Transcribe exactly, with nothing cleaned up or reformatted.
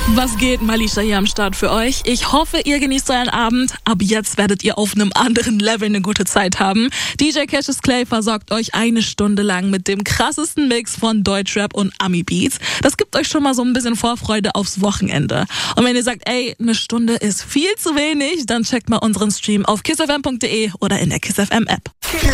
Was geht, Malisha hier am Start für euch. Ich hoffe, ihr genießt euren Abend. Ab jetzt werdet ihr auf einem anderen Level eine gute Zeit haben. D J Cassius Clay versorgt euch eine Stunde lang mit dem krassesten Mix von Deutschrap und Ami-Beats. Das gibt euch schon mal so ein bisschen Vorfreude aufs Wochenende. Und wenn ihr sagt, ey, eine Stunde ist viel zu wenig, dann checkt mal unseren Stream auf kiss f m punkt d e oder in der Kiss F M App.